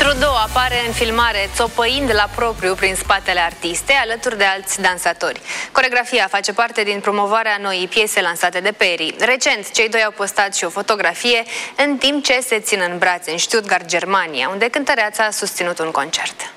Trudeau apare în filmare țopăind la propriu prin spatele artistei, alături de alți dansatori. Coreografia face parte din promovarea noii piese lansate de Perry. Recent, cei doi au postat și o fotografie în timp ce se țin în brațe în Stuttgart, Germania, unde cântăreața a susținut un concert.